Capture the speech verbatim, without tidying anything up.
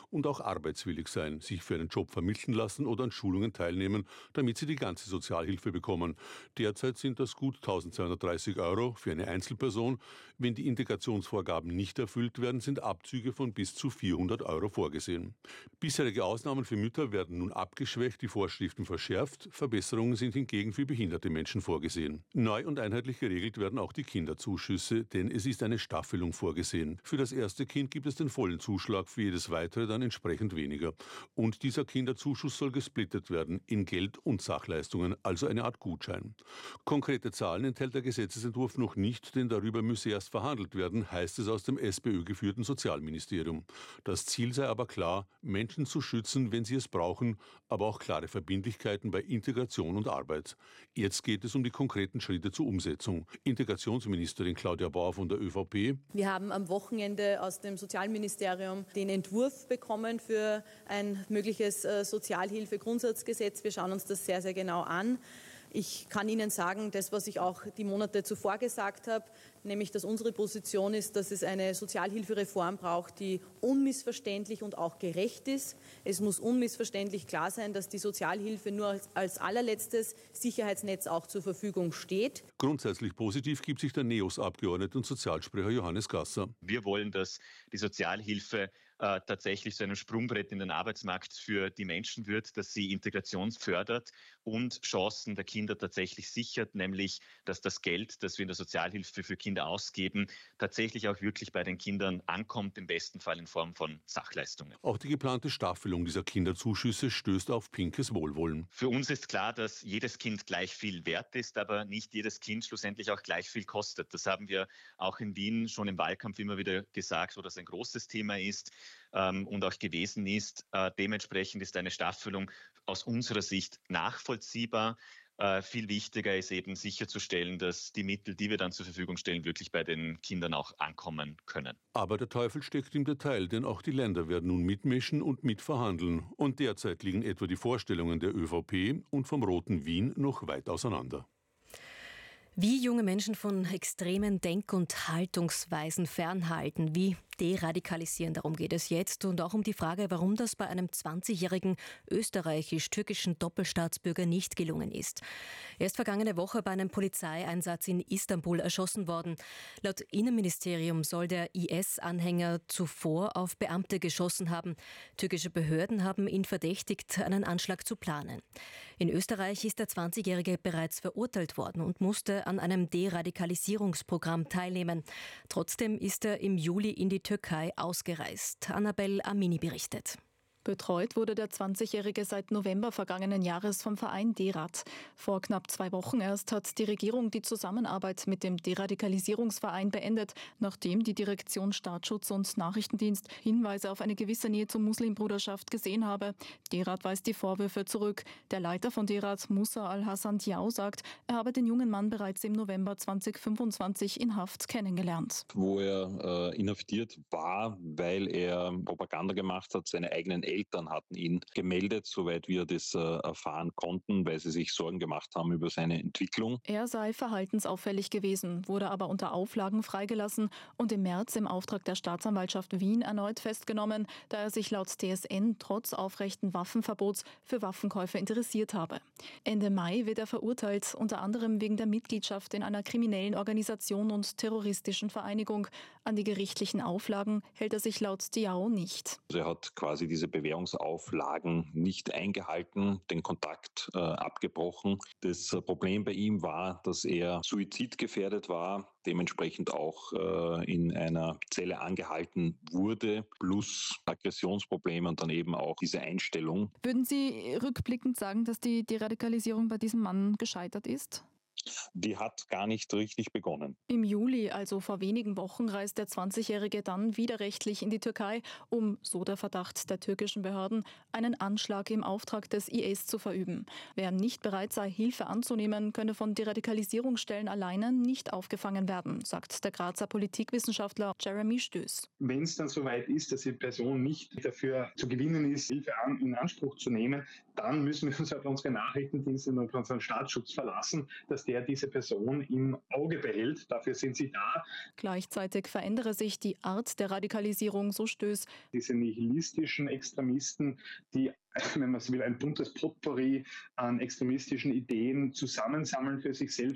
und auch arbeitswillig sein, sich für einen Job vermitteln lassen oder an Schulungen teilnehmen, damit sie die ganze Sozialhilfe bekommen. Derzeit sind das gut eintausendzweihundertdreißig Euro für eine Einzelperson. Wenn die Integrationsvorgaben nicht erfüllt werden, sind Abzüge von bis zu vierhundert Euro vorgesehen. Bisherige Ausnahmen für Mütter werden nun abgeschwächt, die Vorschriften verschärft. Verbesserungen sind hingegen für behinderte Menschen vorgesehen. Neu und einheitlich geregelt werden auch die Kinderzuschüsse, denn es ist eine Staffelung vorgesehen. Für das erste Kind gibt es den vollen Zuschlag, für jedes weitere dann entsprechend weniger. Und dieser Kinderzuschuss soll gesplittet werden in Geld und Sachleistungen, also eine Art Gutschein. Konkrete Zahlen enthält der Gesetzesentwurf noch nicht, denn darüber müsse erst verhandelt werden, heißt es aus dem SPÖ-geführten Sozialministerium. Das Ziel sei aber klar, Menschen zu schützen, wenn sie es brauchen, aber auch klare Verbindlichkeiten bei Integration und Arbeit. Jetzt geht es um die konkreten Schritte zur Umsetzung. Integrationsministerin Claudia Bauer von der ÖVP. Wir haben am Wochenende aus dem Sozialministerium den Entwurf bekommen für ein mögliches Sozialhilfegrundsatzgesetz. Wir schauen uns das sehr, sehr genau an. Ich kann Ihnen sagen, das, was ich auch die Monate zuvor gesagt habe, nämlich, dass unsere Position ist, dass es eine Sozialhilfereform braucht, die unmissverständlich und auch gerecht ist. Es muss unmissverständlich klar sein, dass die Sozialhilfe nur als, als allerletztes Sicherheitsnetz auch zur Verfügung steht. Grundsätzlich positiv gibt sich der NEOS-Abgeordnete und Sozialsprecher Johannes Gasser. Wir wollen, dass die Sozialhilfe äh, tatsächlich zu einem Sprungbrett in den Arbeitsmarkt für die Menschen wird, dass sie Integration fördert und Chancen der Kinder tatsächlich sichert, nämlich dass das Geld, das wir in der Sozialhilfe für Kinder ausgeben, tatsächlich auch wirklich bei den Kindern ankommt, im besten Fall in Form von Sachleistungen. Auch die geplante Staffelung dieser Kinderzuschüsse stößt auf pinkes Wohlwollen. Für uns ist klar, dass jedes Kind gleich viel wert ist, aber nicht jedes Kind schlussendlich auch gleich viel kostet. Das haben wir auch in Wien schon im Wahlkampf immer wieder gesagt, wo das ein großes Thema ist ähm, und auch gewesen ist. Äh, dementsprechend ist eine Staffelung aus unserer Sicht nachvollziehbar. Äh, viel wichtiger ist eben sicherzustellen, dass die Mittel, die wir dann zur Verfügung stellen, wirklich bei den Kindern auch ankommen können. Aber der Teufel steckt im Detail, denn auch die Länder werden nun mitmischen und mitverhandeln. Und derzeit liegen etwa die Vorstellungen der ÖVP und vom Roten Wien noch weit auseinander. Wie junge Menschen von extremen Denk- und Haltungsweisen fernhalten, wie deradikalisieren, darum geht es jetzt. Und auch um die Frage, warum das bei einem zwanzigjährigen österreichisch-türkischen Doppelstaatsbürger nicht gelungen ist. Er ist vergangene Woche bei einem Polizeieinsatz in Istanbul erschossen worden. Laut Innenministerium soll der I S-Anhänger zuvor auf Beamte geschossen haben. Türkische Behörden haben ihn verdächtigt, einen Anschlag zu planen. In Österreich ist der zwanzigjährige bereits verurteilt worden und musste an einem Deradikalisierungsprogramm teilnehmen. Trotzdem ist er im Juli in die Türkei ausgereist. Annabel Amini berichtet. Betreut wurde der zwanzigjährige seit November vergangenen Jahres vom Verein DERAD. Vor knapp zwei Wochen erst hat die Regierung die Zusammenarbeit mit dem Deradikalisierungsverein beendet, nachdem die Direktion Staatsschutz und Nachrichtendienst Hinweise auf eine gewisse Nähe zur Muslimbruderschaft gesehen habe. DERAD weist die Vorwürfe zurück. Der Leiter von DERAD, Musa Al-Hassan Diaw, sagt, er habe den jungen Mann bereits im November zweitausendfünfundzwanzig in Haft kennengelernt. Wo er äh, inhaftiert war, weil er Propaganda gemacht hat, seine eigenen Eltern hatten ihn gemeldet, soweit wir das äh, erfahren konnten, weil sie sich Sorgen gemacht haben über seine Entwicklung. Er sei verhaltensauffällig gewesen, wurde aber unter Auflagen freigelassen und im März im Auftrag der Staatsanwaltschaft Wien erneut festgenommen, da er sich laut T S N trotz aufrechten Waffenverbots für Waffenkäufe interessiert habe. Ende Mai wird er verurteilt, unter anderem wegen der Mitgliedschaft in einer kriminellen Organisation und terroristischen Vereinigung. An die gerichtlichen Auflagen hält er sich laut Diaw nicht. Also er hat quasi diese Bewährungsauflagen nicht eingehalten, den Kontakt äh, abgebrochen. Das Problem bei ihm war, dass er suizidgefährdet war, dementsprechend auch äh, in einer Zelle angehalten wurde, plus Aggressionsprobleme und dann eben auch diese Einstellung. Würden Sie rückblickend sagen, dass die Deradikalisierung bei diesem Mann gescheitert ist? Die hat gar nicht richtig begonnen. Im Juli, also vor wenigen Wochen, reist der zwanzigjährige dann widerrechtlich in die Türkei, um, so der Verdacht der türkischen Behörden, einen Anschlag im Auftrag des I S zu verüben. Wer nicht bereit sei, Hilfe anzunehmen, könne von Deradikalisierungsstellen alleine nicht aufgefangen werden, sagt der Grazer Politikwissenschaftler Jeremy Stöß. Wenn es dann soweit ist, dass die Person nicht dafür zu gewinnen ist, Hilfe an, in Anspruch zu nehmen, dann müssen wir uns auf unsere Nachrichtendienste und auf unseren Staatsschutz verlassen, dass die der diese Person im Auge behält. Dafür sind sie da. Gleichzeitig verändere sich die Art der Radikalisierung, so Stöß. Diese nihilistischen Extremisten, die, wenn man so will, ein buntes Potpourri an extremistischen Ideen zusammensammeln für sich selbst.